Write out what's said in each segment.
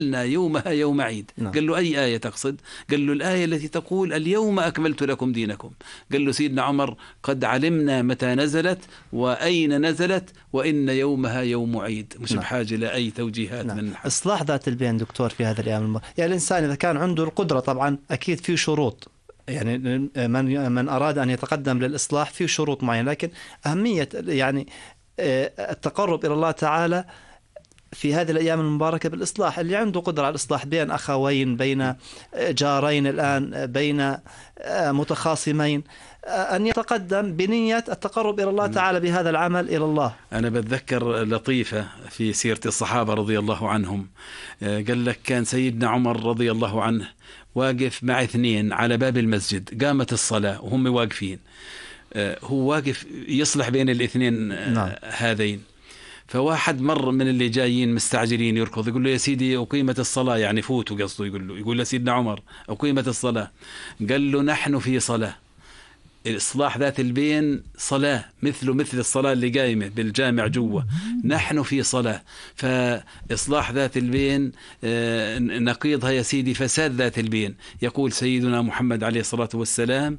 يومها يوم عيد. نعم. قال له أي آية تقصد؟ قال له الآية التي تقول اليوم أكملت لكم دينكم. قال له سيدنا عمر قد علمنا متى نزلت وأين نزلت وإن يومها يوم عيد. مش نعم. بحاجة لأي توجيهات نعم. من الحق. إصلاح ذات البين دكتور في هذا الأيام يعني الإنسان إذا كان عنده القدرة، طبعا أكيد في شروط، يعني من أراد أن يتقدم للإصلاح في شروط معينة، لكن أهمية يعني التقرب إلى الله تعالى في هذه الأيام المباركة بالإصلاح. اللي عنده قدرة على الإصلاح بين أخوين، بين جارين، الآن بين متخاصمين، أن يتقدم بنية التقرب إلى الله تعالى بهذا العمل إلى الله. أنا بتذكر لطيفة في سيرة الصحابة رضي الله عنهم. قال لك كان سيدنا عمر رضي الله عنه واقف مع اثنين على باب المسجد، قامت الصلاة وهم واقفين، هو واقف يصلح بين الاثنين. نعم. هذين. فواحد مر من اللي جايين مستعجلين يركض، يقول له يا سيدي أقيمت الصلاة، يعني فوتوا قصده، يقول له سيدنا عمر أقيمت الصلاة. قال له نحن في صلاة. إصلاح ذات البين صلاة مثل الصلاة اللي قايمة بالجامع جوا، نحن في صلاة. فإصلاح ذات البين نقيضها يا سيدي فساد ذات البين. يقول سيدنا محمد عليه الصلاة والسلام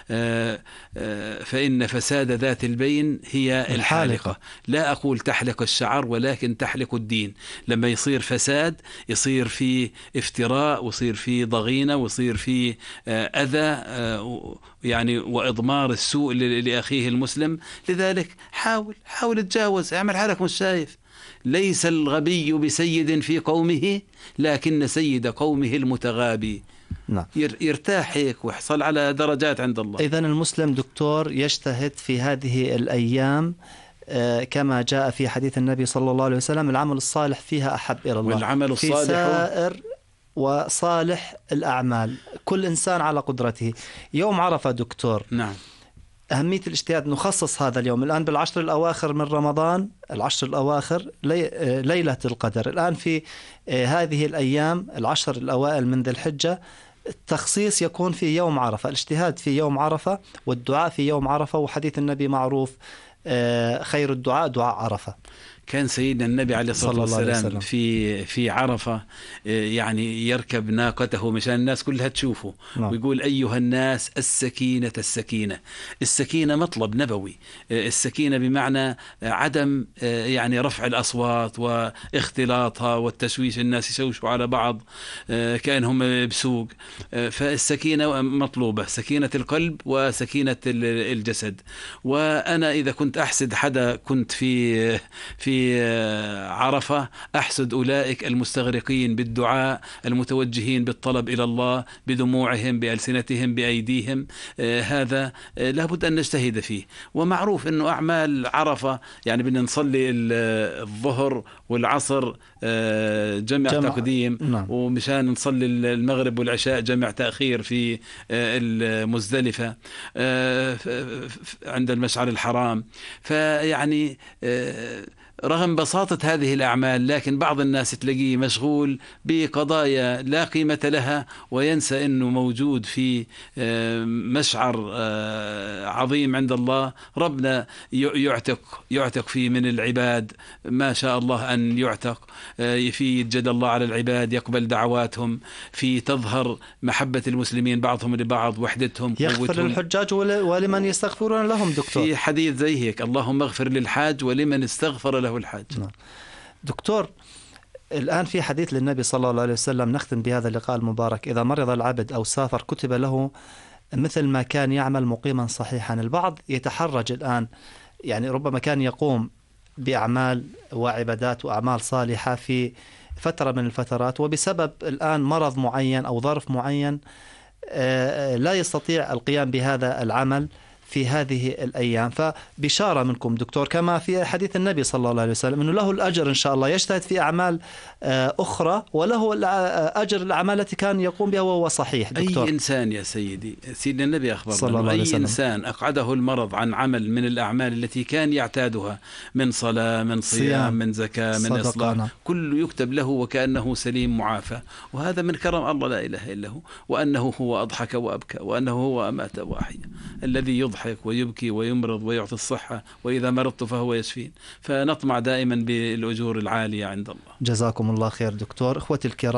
فإن فساد ذات البين هي الحالقة. لا أقول تحلق الشعر ولكن تحلق الدين. لما يصير فساد يصير فيه افتراء ويصير فيه ضغينة ويصير فيه أذى يعني وإضمار السوء لأخيه المسلم. لذلك حاول تجاوز، اعمل حالك مش شايف. ليس الغبي بسيد في قومه لكن سيد قومه المتغابي. نعم. يرتاح هيك ويحصل على درجات عند الله. إذن المسلم دكتور يجتهد في هذه الأيام كما جاء في حديث النبي صلى الله عليه وسلم العمل الصالح فيها أحب إلى الله. والعمل الصالح في سائر وصالح الأعمال، كل إنسان على قدرته. يوم عرفة دكتور، نعم، أهمية الاجتهاد. نخصص هذا اليوم الآن بالعشر الأواخر من رمضان، العشر الأواخر ليلة القدر. الآن في هذه الأيام العشر الأوائل من ذي الحجة التخصيص يكون في يوم عرفة، الاجتهاد في يوم عرفة والدعاء في يوم عرفة. وحديث النبي معروف خير الدعاء دعاء عرفة. كان سيدنا النبي عليه الصلاة والسلام في عرفة يعني يركب ناقته مشان الناس كلها تشوفه. نعم. ويقول أيها الناس السكينة السكينة. السكينة مطلب نبوي. السكينة بمعنى عدم يعني رفع الأصوات واختلاطها والتشويش، الناس يشوشوا على بعض كأنهم بسوق. فالسكينة مطلوبة، سكينة القلب وسكينة الجسد. وأنا إذا كنت أحسد حدا كنت في عرفة أحسد أولئك المستغرقين بالدعاء المتوجهين بالطلب إلى الله بدموعهم بألسنتهم بأيديهم. هذا لابد أن نجتهد فيه. ومعروف أنه أعمال عرفة يعني بدنا نصلي الظهر والعصر جمع تقديم. نعم. ومشان نصلي المغرب والعشاء جمع تأخير في المزدلفة عند المشعر الحرام. فيعني رغم بساطة هذه الأعمال لكن بعض الناس تلاقيه مشغول بقضايا لا قيمة لها وينسى أنه موجود في مشعر عظيم عند الله. ربنا يعتق فيه من العباد ما شاء الله أن يعتق، في يجد الله على العباد يقبل دعواتهم، في تظهر محبة المسلمين بعضهم لبعض، وحدتهم، يغفر للحجاج ولمن يستغفرون لهم دكتور. في حديث زي هيك اللهم اغفر للحاج ولمن استغفر له الحاج. دكتور الآن في حديث للنبي صلى الله عليه وسلم نختم بهذا اللقاء المبارك: إذا مرض العبد أو سافر كتب له مثل ما كان يعمل مقيما صحيحا. البعض يتحرج الآن، يعني ربما كان يقوم بأعمال وعبادات وأعمال صالحة في فترة من الفترات، وبسبب الآن مرض معين أو ظرف معين لا يستطيع القيام بهذا العمل في هذه الأيام. فبشارة منكم دكتور كما في حديث النبي صلى الله عليه وسلم أنه له الأجر إن شاء الله، يجتهد في أعمال أخرى وله أجر الأعمال التي كان يقوم بها وهو صحيح. دكتور أي إنسان يا سيدي، سيدنا النبي أخبرنا أي إنسان أقعده المرض عن عمل من الأعمال التي كان يعتادها من صلاة من صيام من زكاة من إصلاح، كل يكتب له وكأنه سليم معافى. وهذا من كرم الله لا إله إلا هو، وأنه هو أضحك وأبكى، وأنه هو أمات وأحيا، الذي يضحك ويبكي ويمرض ويعطي الصحة، وإذا مرضت فهو يشفين. فنطمع دائما بالأجور العالية عند الله. جزاكم الله خير دكتور. إخوتي الكرام.